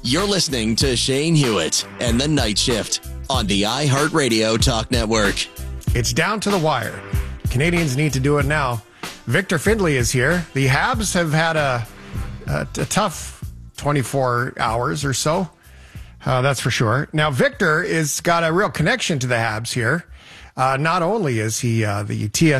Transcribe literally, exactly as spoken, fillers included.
You're listening to Shane Hewitt and the Night Shift on the iHeartRadio Talk Network. It's down to the wire. Canadians need to do it now. Victor Findlay is here. The Habs have had a, a, a tough twenty-four hours or so. Uh, that's for sure. Now, Victor is got a real connection to the Habs here. Uh, not only is he uh, the T S